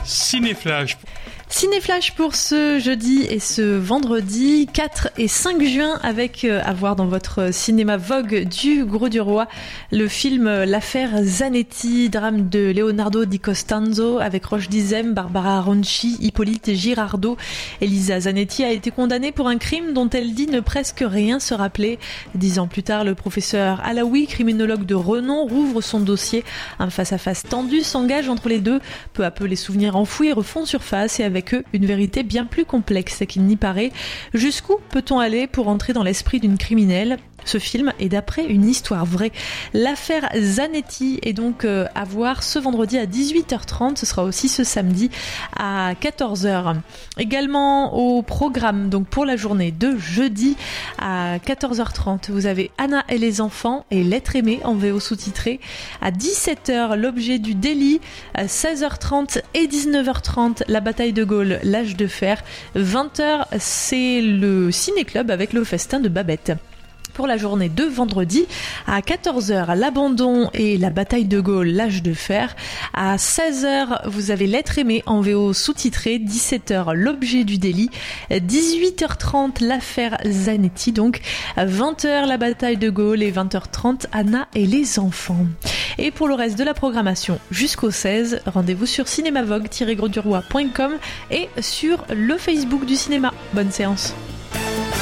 Cinéflash. Cinéflash pour ce jeudi et ce vendredi 4 et 5 juin avec à voir dans votre cinéma Vogue du Gros du Roi le film L'affaire Zanetti, drame de Leonardo Di Costanzo avec Roche Dizem, Barbara Ronchi, Hippolyte Girardot. Elisa Zanetti a été condamnée pour un crime dont elle dit ne presque rien se rappeler. 10 ans plus tard, le professeur Alaoui, criminologue de renom, rouvre son dossier. Un face-à-face tendu s'engage entre les deux. Peu à peu, les souvenirs enfouis refont surface et avec eux une vérité bien plus complexe qu'il n'y paraît. Jusqu'où peut-on aller pour entrer dans l'esprit d'une criminelle ? Ce film est d'après une histoire vraie. L'affaire Zanetti est donc à voir ce vendredi à 18h30. Ce sera aussi ce samedi à 14h. Également au programme, donc pour la journée de jeudi à 14h30, vous avez Anna et les enfants et L'être aimé en VO sous-titré. À 17h, L'objet du délit. À 16h30 et 19h30, La bataille de Gaulle, l'âge de fer. 20h, c'est le ciné-club avec le festin de Babette. Pour la journée de vendredi, à 14h, L'abandon et La bataille de Gaulle, l'âge de fer. À 16h, vous avez L'être aimé en VO sous-titré. 17h, L'objet du délit. 18h30, L'affaire Zanetti. Donc, 20h, La bataille de Gaulle et 20h30, Anna et les enfants. Et pour le reste de la programmation jusqu'au 16, rendez-vous sur cinémavogue-grosdurroi.com et sur le Facebook du cinéma. Bonne séance.